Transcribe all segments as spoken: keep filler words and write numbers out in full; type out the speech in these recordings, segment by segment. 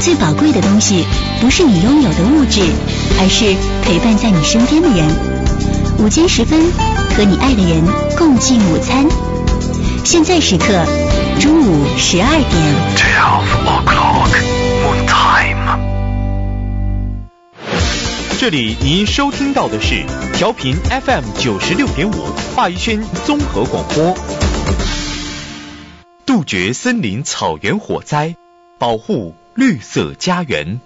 最宝贵的东西，不是你拥有的物质，而是陪伴在你身边的人。午间时分，和你爱的人共进午餐。现在时刻，中午十二点。 twelve o'clock moon time。 这里您收听到的是调频 F M 九十六点五华语轩综合广播。杜绝森林草原火灾，保护绿色家园。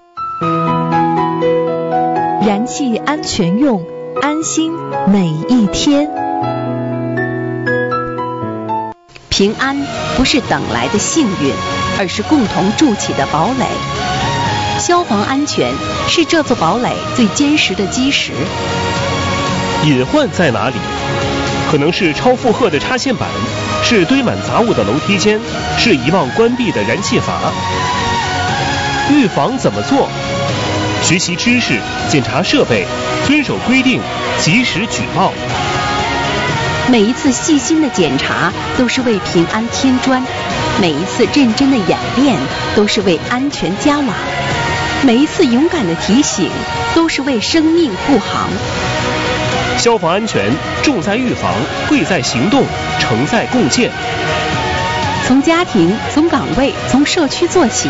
燃气安全用，安心每一天。 平安不是等来的幸运，而是共同筑起的堡垒。消防安全是这座堡垒最坚实的基石。 隐患在哪里？可能是超负荷的插线板，是堆满杂物的楼梯间，是遗忘关闭的燃气阀。预防怎么做？学习知识，检查设备，遵守规定，及时举报。 每一次细心的检查都是为平安添砖，每一次认真的演练都是为安全加瓦，每一次勇敢的提醒都是为生命护航。 消防安全重在预防，贵在行动，成在共建。 从家庭、从岗位、从社区做起，